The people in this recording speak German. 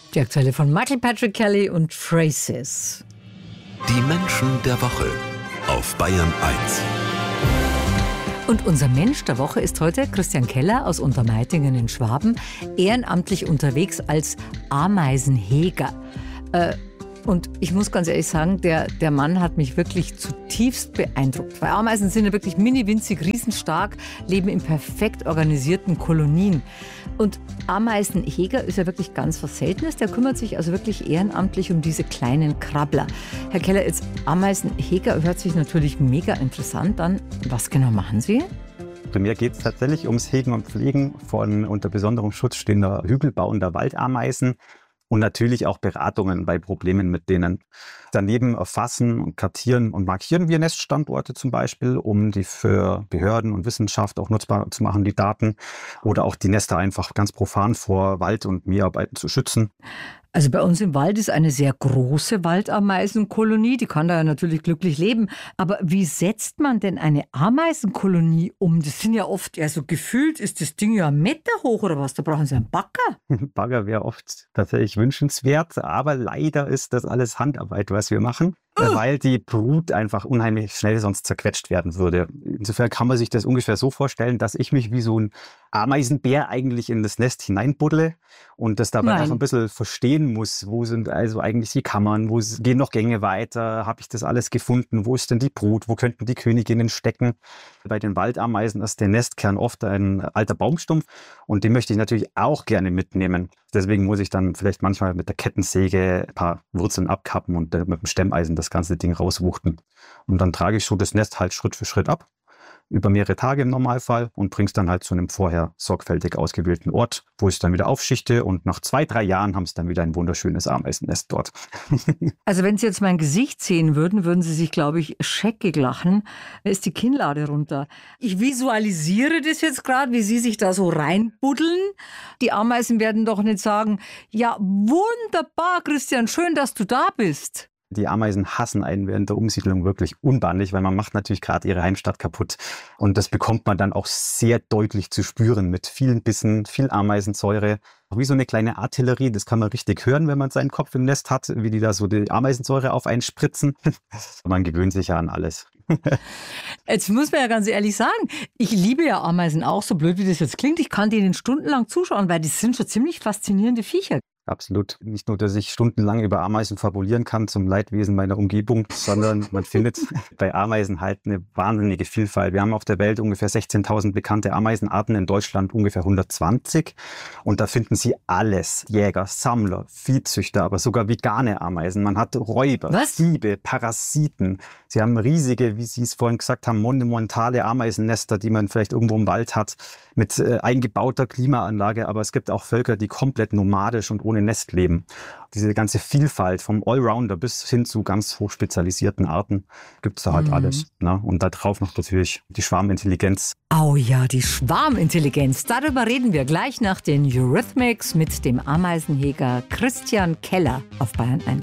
Die Aktuelle von Michael Patrick Kelly und Phrases. Die Menschen der Woche auf Bayern 1. Und unser Mensch der Woche ist heute Christian Keller aus Untermeitingen in Schwaben, ehrenamtlich unterwegs als Ameisenheger. Und ich muss ganz ehrlich sagen, der Mann hat mich wirklich zutiefst beeindruckt. Weil Ameisen sind ja wirklich mini-winzig, riesenstark, leben in perfekt organisierten Kolonien. Und Ameisenheger ist ja wirklich ganz was Seltenes. Der kümmert sich also wirklich ehrenamtlich um diese kleinen Krabbler. Herr Keller, jetzt Ameisenheger hört sich natürlich mega interessant an. Was genau machen Sie? Primär geht es tatsächlich ums Hegen und Pflegen von unter besonderem Schutz stehender hügelbauender Waldameisen. Und natürlich auch Beratungen bei Problemen mit denen. Daneben erfassen, kartieren und markieren wir Neststandorte zum Beispiel, um die für Behörden und Wissenschaft auch nutzbar zu machen, die Daten. Oder auch die Nester einfach ganz profan vor Wald- und Mäharbeiten zu schützen. Also bei uns im Wald ist eine sehr große Waldameisenkolonie, die kann da ja natürlich glücklich leben. Aber wie setzt man denn eine Ameisenkolonie um? Das sind ja oft, ja so gefühlt ist das Ding ja 1 Meter hoch oder was, da brauchen Sie einen Bagger. Bagger wäre oft tatsächlich wünschenswert, aber leider ist das alles Handarbeit, was wir machen. Weil die Brut einfach unheimlich schnell sonst zerquetscht werden würde. Insofern kann man sich das ungefähr so vorstellen, dass ich mich wie so ein Ameisenbär eigentlich in das Nest hineinbuddle und das dabei noch ein bisschen verstehen muss. Wo sind also eigentlich die Kammern? Wo gehen noch Gänge weiter? Habe ich das alles gefunden? Wo ist denn die Brut? Wo könnten die Königinnen stecken? Bei den Waldameisen ist der Nestkern oft ein alter Baumstumpf und den möchte ich natürlich auch gerne mitnehmen. Deswegen muss ich dann vielleicht manchmal mit der Kettensäge ein paar Wurzeln abkappen und mit dem Stemmeisen das ganze Ding rauswuchten. Und dann trage ich so das Nest halt Schritt für Schritt ab, über mehrere Tage im Normalfall und bringe es dann halt zu einem vorher sorgfältig ausgewählten Ort, wo ich es dann wieder aufschichte und nach 2-3 Jahren haben sie dann wieder ein wunderschönes Ameisennest dort. Also wenn Sie jetzt mein Gesicht sehen würden, würden Sie sich, glaube ich, scheckig lachen. Da ist die Kinnlade runter. Ich visualisiere das jetzt gerade, wie Sie sich da so reinbuddeln. Die Ameisen werden doch nicht sagen, ja wunderbar, Christian, schön, dass du da bist. Die Ameisen hassen einen während der Umsiedlung wirklich unbändig, weil man macht natürlich gerade ihre Heimstatt kaputt. Und das bekommt man dann auch sehr deutlich zu spüren mit vielen Bissen, viel Ameisensäure. Wie so eine kleine Artillerie, das kann man richtig hören, wenn man seinen Kopf im Nest hat, wie die da so die Ameisensäure auf einen spritzen. Man gewöhnt sich ja an alles. Jetzt muss man ja ganz ehrlich sagen, ich liebe ja Ameisen auch, so blöd wie das jetzt klingt. Ich kann denen stundenlang zuschauen, weil die sind schon ziemlich faszinierende Viecher. Absolut. Nicht nur, dass ich stundenlang über Ameisen fabulieren kann zum Leidwesen meiner Umgebung, sondern man findet bei Ameisen halt eine wahnsinnige Vielfalt. Wir haben auf der Welt ungefähr 16.000 bekannte Ameisenarten, in Deutschland ungefähr 120. Und da finden Sie alles. Jäger, Sammler, Viehzüchter, aber sogar vegane Ameisen. Man hat Räuber, Diebe, Parasiten. Sie haben riesige, wie Sie es vorhin gesagt haben, monumentale Ameisennester, die man vielleicht irgendwo im Wald hat, mit eingebauter Klimaanlage. Aber es gibt auch Völker, die komplett nomadisch und ohne Nest leben. Diese ganze Vielfalt vom Allrounder bis hin zu ganz hochspezialisierten Arten gibt es da halt alles. Ne? Und da drauf noch natürlich die Schwarmintelligenz. Oh ja, die Schwarmintelligenz. Darüber reden wir gleich nach den Eurythmics mit dem Ameisenheger Christian Keller auf Bayern 1.